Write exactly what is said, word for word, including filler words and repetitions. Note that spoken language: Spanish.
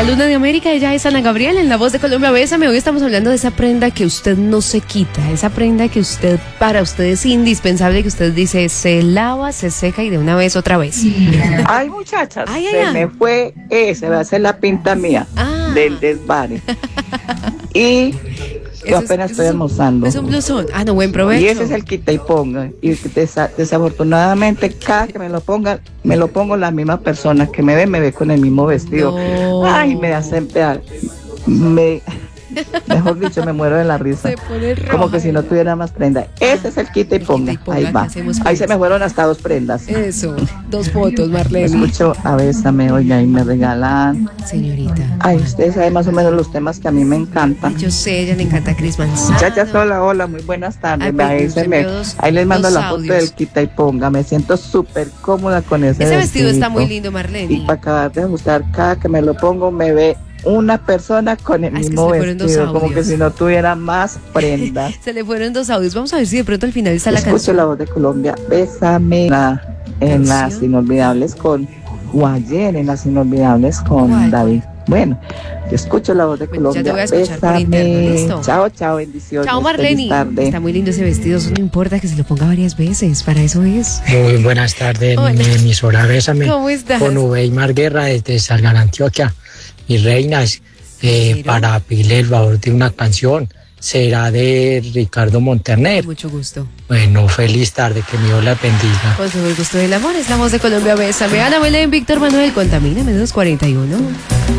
La Luna de América, ella es Ana Gabriela en La Voz de Colombia. Bésame. Hoy estamos hablando de esa prenda que usted no se quita, esa prenda que usted, para usted es indispensable, que usted dice, se lava, se seca y de una vez otra vez. Ay, muchachas, Ay, ay, se ay. me fue ese, va a ser la pinta mía Ah. del desvare. Y yo Eso es- apenas eso estoy es un- almorzando. Es un blusón. Ah, no, buen provecho. Y ese es el quita y ponga. Y desa- desafortunadamente, cada que me lo ponga, me lo pongo la misma persona que me ve, me ve con el mismo vestido. No. Ay, me hace, me, mejor dicho, me muero de la risa. Se pone roja. Como que si no tuviera más prenda. Ese es el quita y El ponga. quita y ponga Ahí que va. hacemos Ahí se pues. me fueron hasta dos prendas. Eso, dos fotos, Marlene. Escucho a Bésame, oiga, y me regalan. Señorita. Ay, ustedes saben más o menos los temas que a mí me encantan. Yo sé, a ella le encanta Cris Manzano. Muchachas, hola, hola, muy buenas tardes. Ay, Vea, pues, ese nos me- envió dos- ahí les mando dos la foto audios. del quita y ponga. Me siento súper cómoda con ese Ese vestido está muy vestidito. lindo, Marlene. Y para acabar de ajustar, cada que me lo pongo, me ve una persona con el Ah, es que mismo se le fueron dos vestido, como audios. que si no tuviera más prendas. Se le fueron dos audios. Vamos a ver si de pronto al final está la Escucho canción. la voz de Colombia, Bésame, la- en las ¿Canción? inolvidables con, o ayer en las inolvidables con ¿Cuál? David. Bueno, yo escucho la voz de Bueno, ya te Colombia, voy a escuchar por interno, Bésame. ¿listo? Chao, chao, bendiciones. Chao, feliz Marlene. tarde. Está muy lindo ese vestido. Eso no importa que se lo ponga varias veces. Para eso es. Muy buenas tardes, Hola. mi emisora Bésame. ¿Cómo estás? Con Uweimar Guerra desde Salgar, Antioquia. Mis reinas, eh, Pero- para pedirle el favor de una canción. Será de Ricardo Montaner. Mucho gusto. Bueno, feliz tarde, que mi Dios la bendiga. Con todo el gusto del amor. Es La Voz de Colombia. Bésame. Ana Belén, Víctor Manuel. Contamíname dos cuarenta y uno.